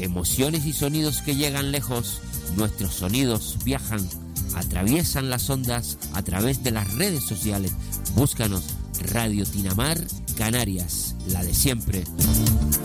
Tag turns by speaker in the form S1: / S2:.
S1: emociones y sonidos que llegan lejos. Nuestros sonidos viajan, atraviesan las ondas a través de las redes sociales. Búscanos, Radio Tinamar Canarias, la de siempre.